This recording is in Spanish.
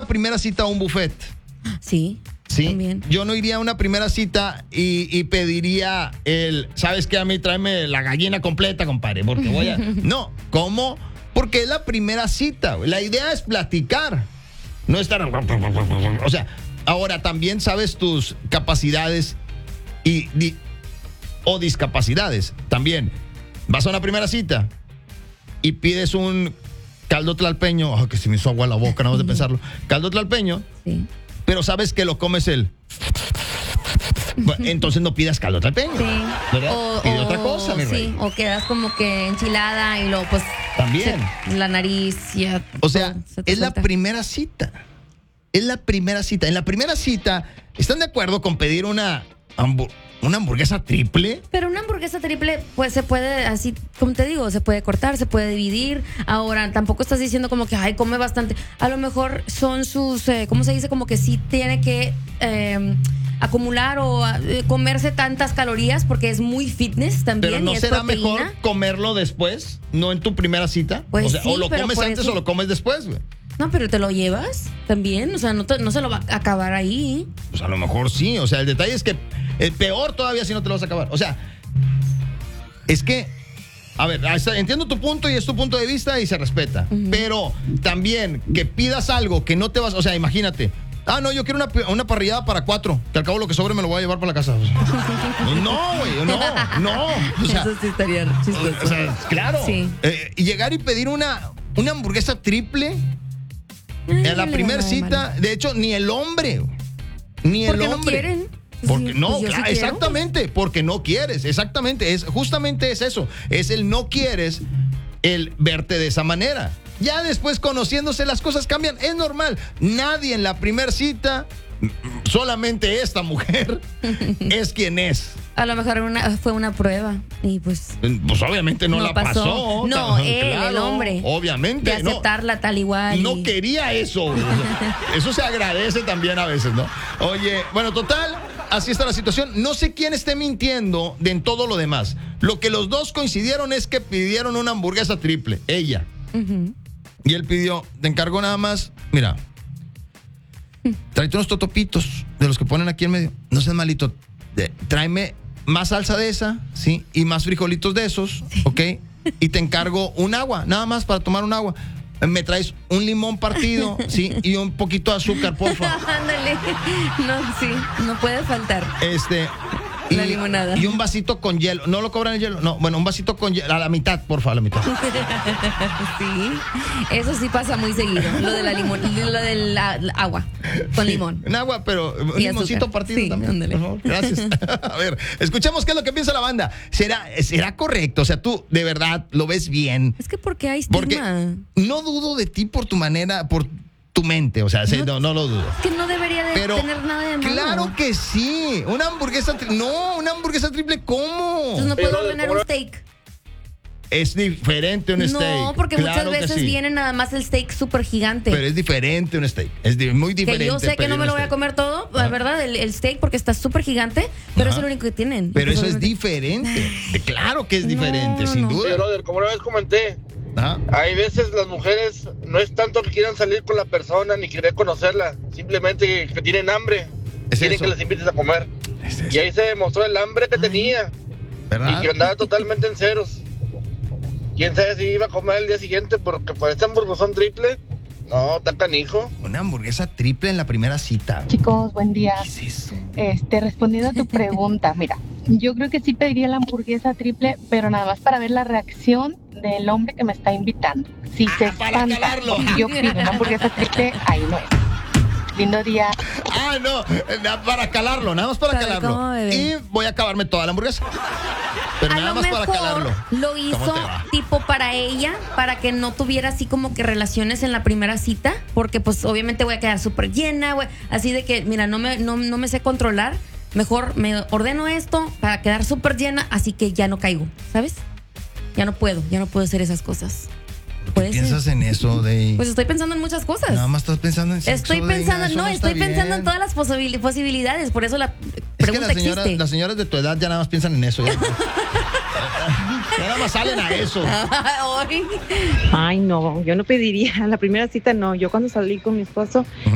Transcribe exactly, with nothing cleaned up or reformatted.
primera cita a un buffet. Sí. Sí, también. yo no iría a una primera cita y, y pediría el, ¿sabes qué? A mí tráeme la gallina completa, compadre, porque voy a... No, ¿cómo? Porque es la primera cita, güey. La idea es platicar, no estar... O sea, ahora también sabes tus capacidades y, di- o discapacidades, también. Vas a una primera cita y pides un caldo tlalpeño, oh, que se me hizo agua la boca, nada más de pensarlo, caldo tlalpeño, Sí. pero sabes que lo comes el... Bueno, entonces no pidas caldo tlalpeño. Sí. ¿Verdad? O, Pide o- otra cosa, mi sí, rey. o quedas como que enchilada y luego pues También. se- la nariz ya. O sea, todo se te es la suelta. primera cita. Es la primera cita. En la primera cita, ¿están de acuerdo con pedir una, hambu- una hamburguesa triple? Pero una hamburguesa triple, pues se puede, así, como te digo, se puede cortar, se puede dividir. Ahora, tampoco estás diciendo como que, ay, come bastante. A lo mejor son sus, eh, ¿cómo se dice? Como que sí tiene que eh, acumular o eh, comerse tantas calorías porque es muy fitness también. Pero ¿no y es será proteína. mejor comerlo después? ¿No en tu primera cita? Pues o sea, sí, o lo pero comes por antes eso- o lo comes después, güey. No, pero te lo llevas también. O sea, no, te- no se lo va a acabar ahí. Pues a lo mejor sí. O sea, el detalle es que el peor todavía si no te lo vas a acabar. O sea, es que, a ver, ahí está, entiendo tu punto y es tu punto de vista y se respeta. Ujú. Pero también que pidas algo que no te vas, o sea, imagínate. Ah, no, yo quiero una, una parrillada para cuatro. Que al cabo lo que sobre me lo voy a llevar para la casa. No, güey, no, no. O sea, Eso sí estaría chistoso. o sea, claro. Sí. Eh, y llegar y pedir una, una hamburguesa triple Ay, en la no le primera va nada de cita. malo. De hecho, ni el hombre. Ni el Porque no hombre. quieren. Porque Sí, no, pues yo sí claro, quiero. exactamente, porque no quieres, exactamente, es justamente es eso, es el no quieres el verte de esa manera. Ya después conociéndose las cosas cambian, es normal. Nadie en la primera cita, solamente esta mujer es quien es. A lo mejor una, fue una prueba y pues Pues obviamente no, no la pasó. pasó. No, Tan- él, el claro, hombre. Obviamente. de no. aceptarla tal igual. No y- quería eso. O sea, eso se agradece también a veces, ¿no? Oye, bueno, total, así está la situación. No sé quién esté mintiendo de en todo lo demás. Lo que los dos coincidieron es que pidieron una hamburguesa triple. Ella. Ujú. Y él pidió, te encargo nada más, mira, tráete unos totopitos de los que ponen aquí en medio. No seas malito. de- tráeme más salsa de esa, ¿sí? Y más frijolitos de esos, ¿ok? Y te encargo un agua, nada más para tomar un agua. Me traes un limón partido, ¿sí? Y un poquito de azúcar, porfa. Ándale. No, sí, no puede faltar. Este. La limonada. Y un vasito con hielo. ¿No lo cobran el hielo? No, bueno, un vasito con hielo. A la mitad, porfa, a la mitad. Sí, eso sí pasa muy seguido. Lo de la limón, lo del la- la agua con Sí, limón. Un agua, pero un Y limoncito azúcar. partido Sí, también. ándale. Por favor. Gracias. A ver, escuchemos qué es lo que piensa la banda. ¿Será, será correcto? O sea, tú de verdad lo ves bien. Es que porque hay estigma. Porque no dudo de ti por tu manera, por tu mente. O sea, sí, no, no lo dudo. Es que no debería de Pero tener nada de malo. claro que sí. Una hamburguesa triple. No, una hamburguesa triple, ¿cómo? Entonces no puedo Pero, ordenar ¿cómo un steak. Es diferente un steak. No, porque Claro muchas que veces sí. viene nada más el steak súper gigante. Pero es diferente un steak. Es di- muy diferente. Que yo sé que pedir no me un lo voy a steak. comer todo, Ajá. ¿verdad? El, el steak porque está súper gigante, pero Ajá. es lo único que tienen. Pero Y pues eso es obviamente- diferente. De- Claro que es No, diferente, no, sin no. Sí, duda. brother, como una vez comenté, Ajá. hay veces las mujeres no es tanto que quieran salir con la persona ni querer conocerla, simplemente que tienen hambre, Es quieren eso. que les invites a comer. Es eso, Y ahí se demostró el hambre que tenía ¿verdad? y que andaba totalmente en ceros. Quién sabe si iba a comer el día siguiente porque por este hamburguesón triple, no, está canijo. Una hamburguesa triple en la primera cita. Chicos, buen día. ¿Qué es eso? Este, respondiendo a tu pregunta, mira, yo creo que sí pediría la hamburguesa triple, pero nada más para ver la reacción del hombre que me está invitando. Si Ah, se para espanta calarlo. y yo pido una hamburguesa triple, ahí no es. Lindo día. Ah, no, eh, na- para calarlo, nada más para Para calarlo. cómo, bebé. Y voy a acabarme toda la hamburguesa. Pero A nada lo más mejor para calarlo. lo ¿Cómo hizo te va? tipo para ella, para que no tuviera así como que relaciones en la primera cita, porque pues obviamente voy a quedar súper llena, güey. Así de que, mira, no me, no, no me sé controlar, mejor me ordeno esto para quedar súper llena, así que ya no caigo, ¿sabes? Ya no puedo, ya no puedo hacer esas cosas. ¿Qué Puede ser. piensas en eso de...? Pues estoy pensando en muchas cosas. Nada más estás pensando en sexo, Estoy Deina, pensando, eso no, está estoy pensando en bien. todas las posibil- posibilidades, por eso la Es que pregunta las señoras, existe. las señoras de tu edad ya nada más piensan en eso. Ya, Ya nada más salen a eso. Ay. Ay, no, yo no pediría. La primera cita no. Yo cuando salí con mi esposo,